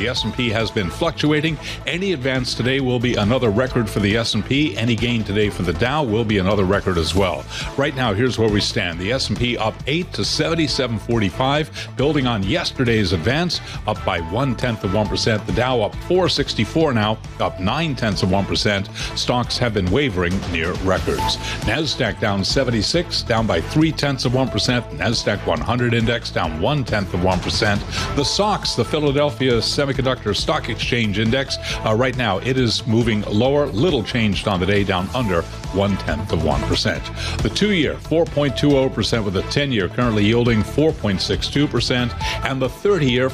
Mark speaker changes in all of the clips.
Speaker 1: The S&P has been fluctuating. Any advance today will be another record for the S&P. Any gain today for the Dow will be another record as well. Right now, here's where we stand. The S&P up 8 to 77.45, building on yesterday's advance, up by 0.1%. The Dow up 464 now, up 0.9%. Stocks have been wavering near records. NASDAQ down 76, down by 0.3%. NASDAQ 100 index down 0.1%. The SOX, the Philadelphia Semiconductor Stock Exchange Index, right now it is moving lower, little changed on the day, down under 0.1%. The 2-year 4.20%, with the 10-year currently yielding 4.62%, and the 30-year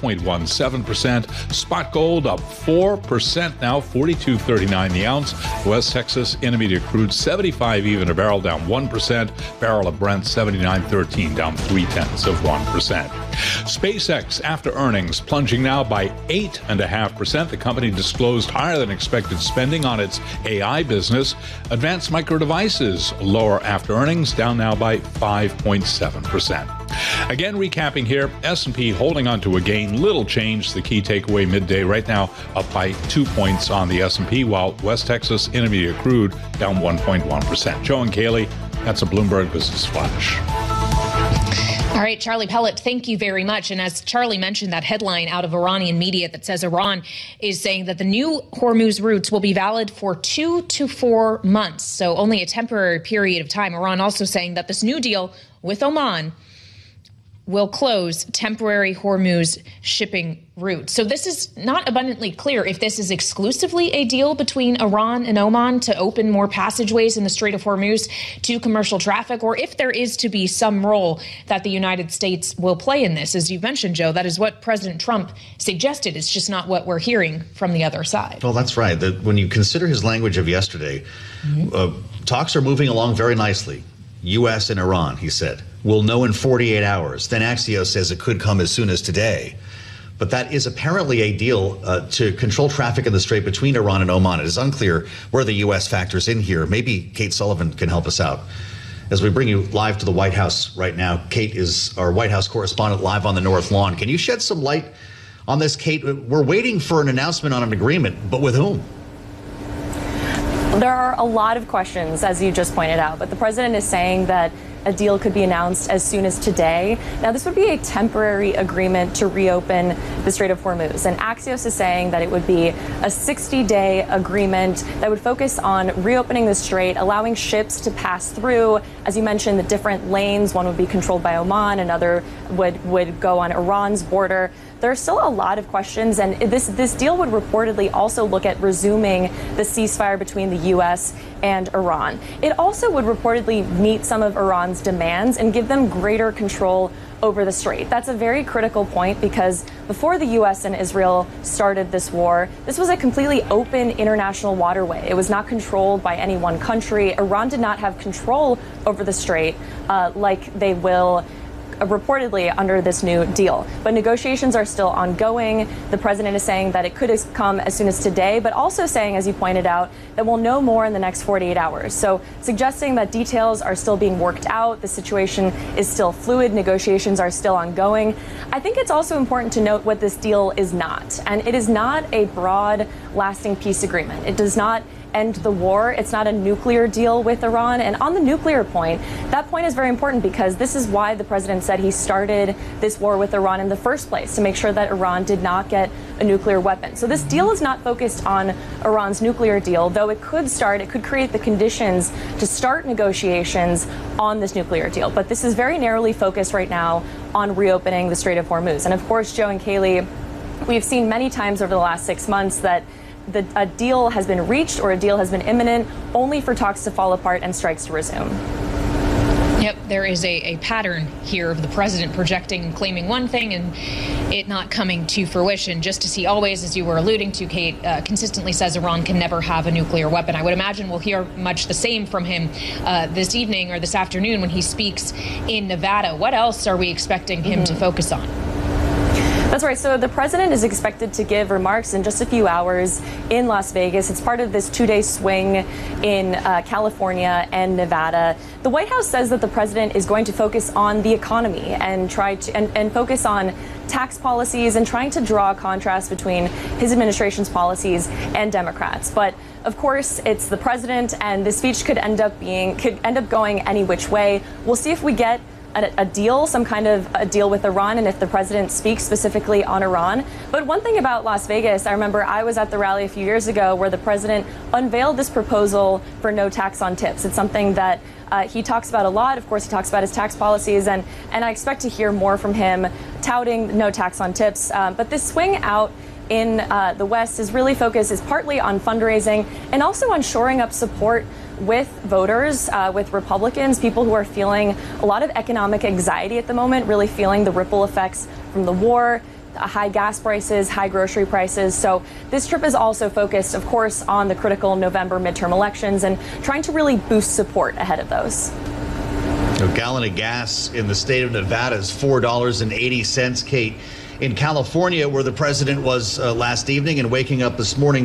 Speaker 1: 5.17%. Spot gold up 4% now, 42.39 the ounce. West Texas Intermediate crude 75 even a barrel, down 1%. Barrel of Brent 79.13, down 0.3%. SpaceX, after earnings, plunging now by 8.5%. The company disclosed higher than expected spending on its AI business. Advanced Micro Devices, lower after earnings, down now by 5.7%. Again, recapping here, S&P holding on to a gain, little change. The key takeaway midday right now, up by 2 points on the S&P, while West Texas Intermediate crude down 1.1%. Joe and Kaylee, that's a Bloomberg Business Flash.
Speaker 2: All right, Charlie Pellet, thank you very much. And as Charlie mentioned, that headline out of Iranian media that says Iran is saying that the new Hormuz routes will be valid for 2 to 4 months, so only a temporary period of time. Iran also saying that this new deal with Oman will close temporary Hormuz shipping routes. So this is not abundantly clear if this is exclusively a deal between Iran and Oman to open more passageways in the Strait of Hormuz to commercial traffic, or if there is to be some role that the United States will play in this. As you mentioned, Joe, that is what President Trump suggested. It's just not what we're hearing from the other side.
Speaker 3: Well, that's right. When you consider his language of yesterday, talks are moving along very nicely. U.S. and Iran, he said, will know in 48 hours. Then Axios says it could come as soon as today. But that is apparently a deal to control traffic in the Strait between Iran and Oman. It is unclear where the U.S. factors in here. Maybe Kate Sullivan can help us out. As we bring you live to the White House right now, Kate is our White House correspondent live on the North Lawn. Can you shed some light on this, Kate? We're waiting for an announcement on an agreement, but with whom?
Speaker 4: There are a lot of questions, as you just pointed out, but the president is saying that a deal could be announced as soon as today. Now, this would be a temporary agreement to reopen the Strait of Hormuz. And Axios is saying that it would be a 60-day agreement that would focus on reopening the strait, allowing ships to pass through. As you mentioned, the different lanes, one would be controlled by Oman, another would go on Iran's border. There are still a lot of questions, and this deal would reportedly also look at resuming the ceasefire between the U.S. and Iran. It also would reportedly meet some of Iran's demands and give them greater control over the strait. That's a very critical point because before the U.S. and Israel started this war, this was a completely open international waterway. It was not controlled by any one country. Iran did not have control over the strait like they will reportedly under this new deal. But negotiations are still ongoing. The president is saying that it could come as soon as today, but also saying, as you pointed out, that we'll know more in the next 48 hours. So suggesting that details are still being worked out. The situation is still fluid. Negotiations are still ongoing. I think it's also important to note what this deal is not. And it is not a broad, lasting peace agreement. It does not end the war. It's not a nuclear deal with Iran. And on the nuclear point, that point is very important because this is why the president said he started this war with Iran in the first place, to make sure that Iran did not get a nuclear weapon. So this deal is not focused on Iran's nuclear deal, though it could create the conditions to start negotiations on this nuclear deal. But this is very narrowly focused right now on reopening the Strait of Hormuz. And of course, Joe and Kaylee, we've seen many times over the last 6 months that a deal has been reached or a deal has been imminent only for talks to fall apart and strikes to resume.
Speaker 2: Yep, there is a pattern here of the president projecting and claiming one thing and it not coming to fruition. Just as he always, as you were alluding to, Kate, consistently says Iran can never have a nuclear weapon. I would imagine we'll hear much the same from him this evening or this afternoon when he speaks in Nevada. What else are we expecting him to focus on?
Speaker 4: That's right. So the president is expected to give remarks in just a few hours in Las Vegas. It's part of this two-day swing in California and Nevada. The White House says that the president is going to focus on the economy and try to and focus on tax policies and trying to draw a contrast between his administration's policies and Democrats. But of course, it's the president, and the speech could end up going any which way. We'll see if we get a deal, some kind of a deal with Iran, and if the president speaks specifically on Iran. But one thing about Las Vegas, I remember I was at the rally a few years ago where the president unveiled this proposal for no tax on tips. It's something that he talks about a lot. Of course, he talks about his tax policies, and I expect to hear more from him touting no tax on tips. But this swing out in the West is really focused, is partly on fundraising and also on shoring up support with voters, with Republicans, people who are feeling a lot of economic anxiety at the moment, really feeling the ripple effects from the war, high gas prices, high grocery prices. So this trip is also focused, of course, on the critical November midterm elections and trying to really boost support ahead of those.
Speaker 3: A gallon of gas in the state of Nevada is $4.80, Kate. In California, where the president was last evening and waking up this morning,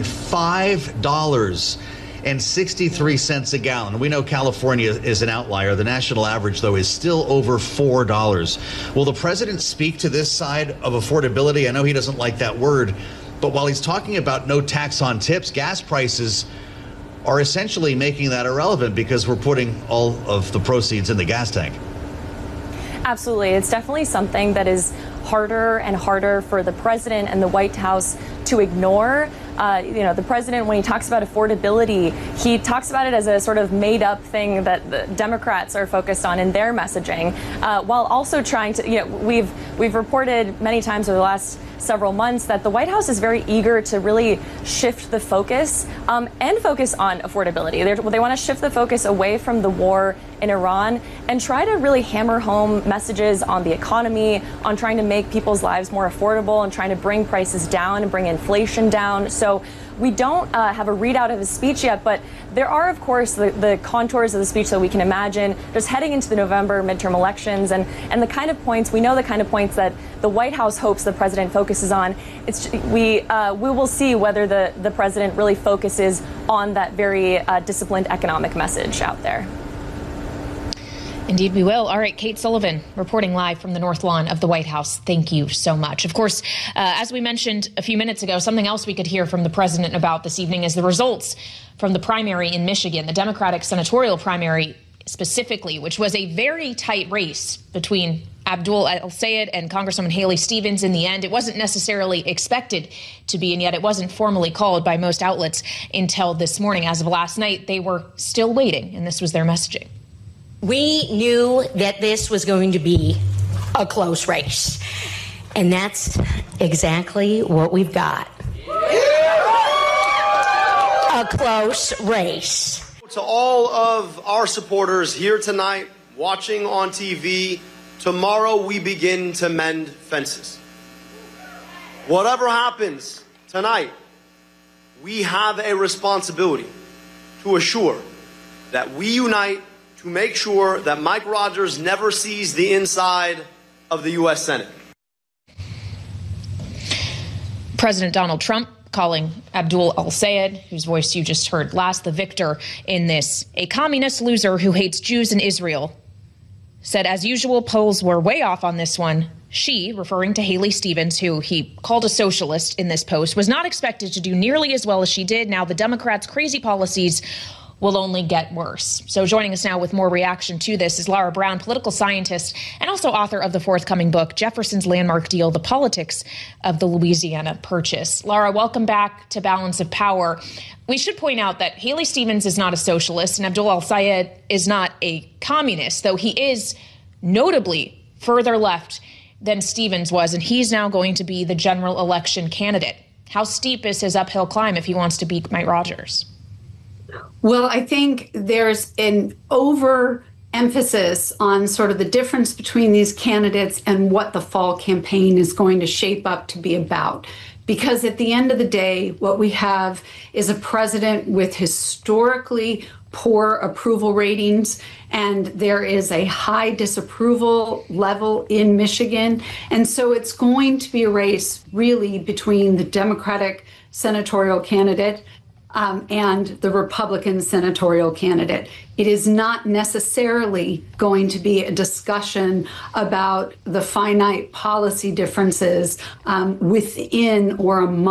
Speaker 3: $5.63 a gallon. We know California is an outlier. The national average, though, is still over $4. Will the president speak to this side of affordability? I know he doesn't like that word, but while he's talking about no tax on tips, gas prices are essentially making that irrelevant because we're putting all of the proceeds in the gas tank.
Speaker 4: Absolutely. It's definitely something that is harder and harder for the president and the White House to ignore. The president, when he talks about affordability, he talks about it as a sort of made up thing that the Democrats are focused on in their messaging, while also trying to, we've reported many times over the last several months that the White House is very eager to really shift the focus and focus on affordability. They want to shift the focus away from the war in Iran and try to really hammer home messages on the economy, on trying to make people's lives more affordable and trying to bring prices down and bring inflation down. So we don't have a readout of his speech yet, but there are, of course, the contours of the speech that we can imagine just heading into the November midterm elections and the kind of points, we know the kind of points that the White House hopes the president focuses on. We will see whether the president really focuses on that very disciplined economic message out there.
Speaker 2: Indeed, we will. All right, Kate Sullivan reporting live from the North Lawn of the White House. Thank you so much. Of course, as we mentioned a few minutes ago, something else we could hear from the president about this evening is the results from the primary in Michigan, the Democratic senatorial primary specifically, which was a very tight race between Abdul El-Sayed and Congresswoman Haley Stevens. In the end, it wasn't necessarily expected to be, and yet it wasn't formally called by most outlets until this morning. As of last night, they were still waiting, and this was their messaging.
Speaker 5: We knew that this was going to be a close race, and that's exactly what we've got. A close race.
Speaker 6: To all of our supporters here tonight, watching on TV, tomorrow we begin to mend fences. Whatever happens tonight, we have a responsibility to assure that we unite to make sure that Mike Rogers never sees the inside of the U.S. Senate.
Speaker 2: President Donald Trump calling Abdul El-Sayed, whose voice you just heard last, the victor in this, a communist loser who hates Jews and Israel, said, as usual, polls were way off on this one. She, referring to Haley Stevens, who he called a socialist in this post, was not expected to do nearly as well as she did. Now the Democrats' crazy policies will only get worse. So joining us now with more reaction to this is Lara Brown, political scientist and also author of the forthcoming book, Jefferson's Landmark Deal, The Politics of the Louisiana Purchase. Lara, welcome back to Balance of Power. We should point out that Haley Stevens is not a socialist and Abdul El-Sayed is not a communist, though he is notably further left than Stevens was, and he's now going to be the general election candidate. How steep is his uphill climb if he wants to beat Mike Rogers?
Speaker 7: Well, I think there's an overemphasis on sort of the difference between these candidates and what the fall campaign is going to shape up to be about. Because at the end of the day, what we have is a president with historically poor approval ratings, and there is a high disapproval level in Michigan. And so it's going to be a race really between the Democratic senatorial candidate and the Republican senatorial candidate. It is not necessarily going to be a discussion about the finite policy differences within or among